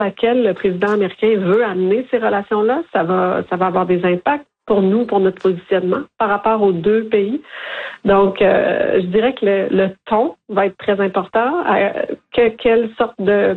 laquelle le président américain veut amener ces relations-là. Ça va avoir des impacts pour nous, pour notre positionnement par rapport aux deux pays. Donc, je dirais que le ton va être très important. Quelle sorte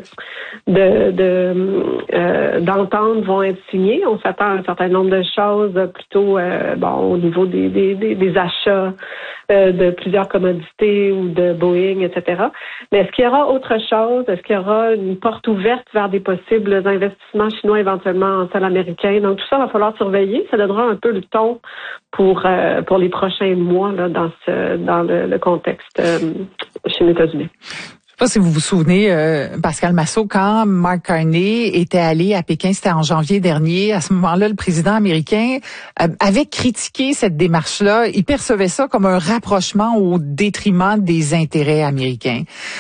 d'ententes vont être signées? On s'attend à un certain nombre de choses, plutôt au niveau des achats de plusieurs commodités ou de Boeing, etc. Mais est-ce qu'il y aura autre chose? Est-ce qu'il y aura une porte ouverte vers des possibles investissements chinois éventuellement en sol américain? Donc, tout ça va falloir surveiller. Ça donnera un peu le ton pour les prochains mois là, dans le contexte chez les États-Unis. Je sais pas si vous vous souvenez, Pascal Massot, quand Mark Carney était allé à Pékin, c'était en janvier dernier, à ce moment-là, le président américain avait critiqué cette démarche-là. Il percevait ça comme un rapprochement au détriment des intérêts américains.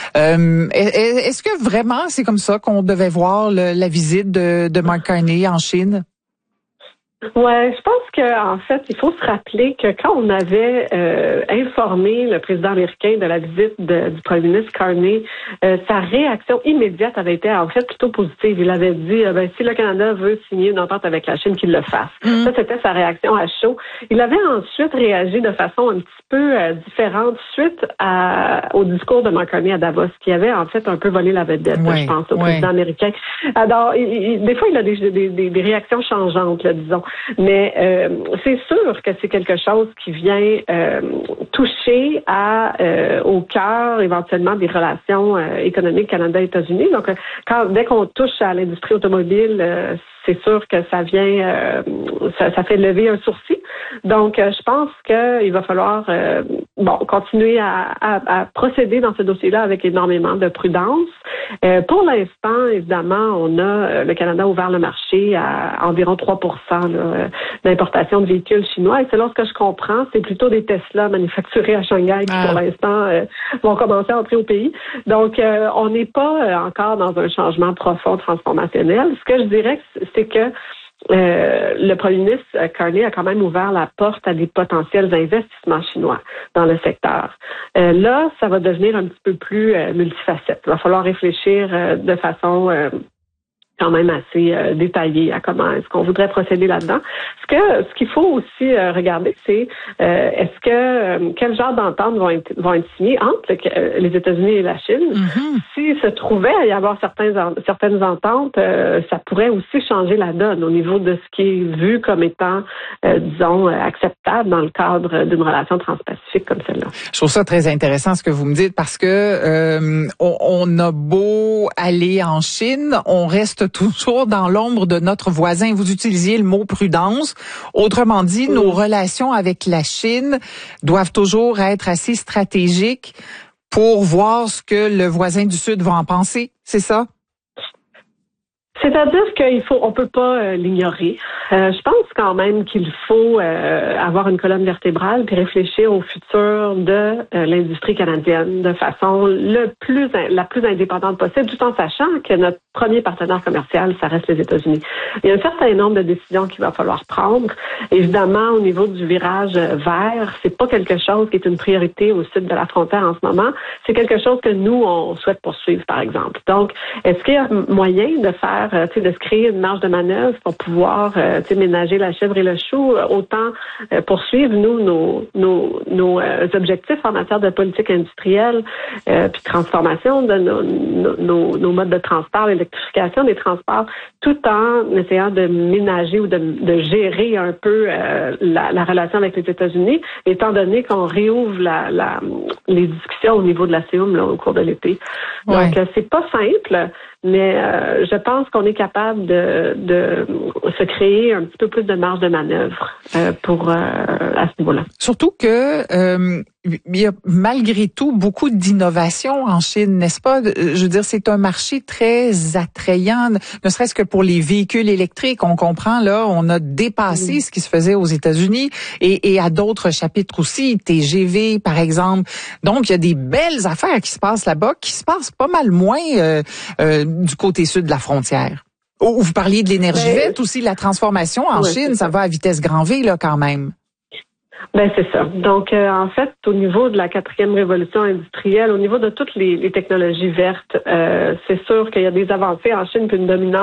Est-ce que vraiment c'est comme ça qu'on devait voir la visite de Mark Carney en Chine? Ouais, je pense qu'en fait, il faut se rappeler que quand on avait informé le président américain de la visite du premier ministre Carney, sa réaction immédiate avait été en fait plutôt positive. Il avait dit si le Canada veut signer une entente avec la Chine, qu'il le fasse. Ça, c'était sa réaction à chaud. Il avait ensuite réagi de façon un petit peu différente suite au discours de Mark Carney à Davos, qui avait en fait un peu volé la vedette, je pense, au président américain. Alors, des fois, il a des réactions changeantes, là, disons. Mais c'est sûr que c'est quelque chose qui vient toucher au cœur éventuellement des relations économiques Canada-États-Unis. Donc, dès qu'on touche à l'industrie automobile, c'est sûr que ça vient, ça fait lever un sourcil. Donc, je pense qu'il va falloir continuer à procéder dans ce dossier-là avec énormément de prudence. Pour l'instant, évidemment, le Canada a ouvert le marché à environ 3% d'importation de véhicules chinois. Et selon ce que je comprends, c'est plutôt des Tesla manufacturés à Shanghai qui, pour l'instant, vont commencer à entrer au pays. Donc, on n'est pas encore dans un changement profond transformationnel. Ce que je dirais, c'est que le premier ministre Carney a quand même ouvert la porte à des potentiels investissements chinois dans le secteur. Là, ça va devenir un petit peu plus multifacette. Il va falloir réfléchir de façon quand même assez détaillé à comment est-ce qu'on voudrait procéder là-dedans. Ce qu'il faut aussi regarder, c'est quel genre d'ententes vont être signées entre les États-Unis et la Chine. S'il se trouvait à y avoir certaines ententes, ça pourrait aussi changer la donne au niveau de ce qui est vu comme étant, disons, acceptable dans le cadre d'une relation transpacifique comme celle-là. Je trouve ça très intéressant ce que vous me dites parce que on a beau aller en Chine, on reste toujours dans l'ombre de notre voisin. Vous utilisiez le mot prudence. Autrement dit, nos relations avec la Chine doivent toujours être assez stratégiques pour voir ce que le voisin du Sud va en penser. C'est ça? C'est-à-dire on peut pas l'ignorer. Je pense quand même qu'il faut avoir une colonne vertébrale puis réfléchir au futur de l'industrie canadienne de façon la plus indépendante possible, tout en sachant que notre premier partenaire commercial, ça reste les États-Unis. Il y a un certain nombre de décisions qu'il va falloir prendre. Évidemment, au niveau du virage vert, c'est pas quelque chose qui est une priorité au sud de la frontière en ce moment. C'est quelque chose que nous, on souhaite poursuivre, par exemple. Donc, est-ce qu'il y a moyen de faire de se créer une marge de manœuvre pour pouvoir ménager la chèvre et le chou, autant poursuivre nos objectifs en matière de politique industrielle puis transformation de nos modes de transport, l'électrification des transports, tout en essayant de ménager ou de gérer un peu la relation avec les États-Unis, étant donné qu'on réouvre les discussions au niveau de la CIUM au cours de l'été. Ouais. Donc, c'est pas simple. Mais je pense qu'on est capable de se créer un petit peu plus de marge de manœuvre à ce niveau-là. Surtout que il y a malgré tout beaucoup d'innovation en Chine, n'est-ce pas? Je veux dire, c'est un marché très attrayant, ne serait-ce que pour les véhicules électriques. On comprend, là, on a dépassé ce qui se faisait aux États-Unis et à d'autres chapitres aussi, TGV, par exemple. Donc, il y a des belles affaires qui se passent là-bas, qui se passent pas mal moins du côté sud de la frontière. Vous parliez de l'énergie verte aussi, la transformation en Chine, ça va à vitesse grand V, là, quand même. Ben c'est ça. Donc, en fait, au niveau de la 4e révolution industrielle, au niveau de toutes les technologies vertes, c'est sûr qu'il y a des avancées en Chine puis une dominance